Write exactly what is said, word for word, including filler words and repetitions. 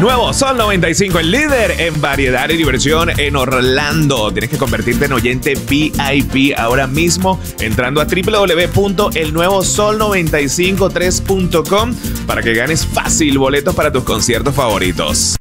Nuevo Sol noventa y cinco, el líder en variedad y diversión en Orlando. Tienes que convertirte en oyente V I P ahora mismo entrando a doble u doble u doble u punto el nuevo sol noventa y cinco tres punto com para que ganes fácil boletos para tus conciertos favoritos.